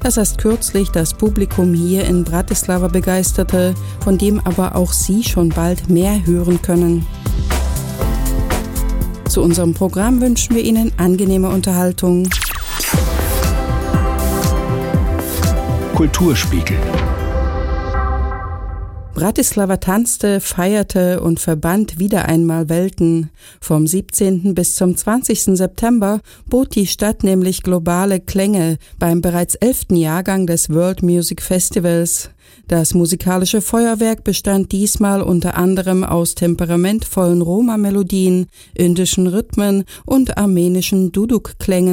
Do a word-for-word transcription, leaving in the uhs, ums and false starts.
das erst kürzlich das Publikum hier in Bratislava begeisterte, von dem aber auch Sie schon bald mehr hören können. Zu unserem Programm wünschen wir Ihnen angenehme Unterhaltung. Kulturspiegel. Bratislava tanzte, feierte und verband wieder einmal Welten. Vom siebzehnten bis zum zwanzigsten September bot die Stadt nämlich globale Klänge beim bereits elften Jahrgang des World Music Festivals. Das musikalische Feuerwerk bestand diesmal unter anderem aus temperamentvollen Roma-Melodien, indischen Rhythmen und armenischen Duduk-Klängen.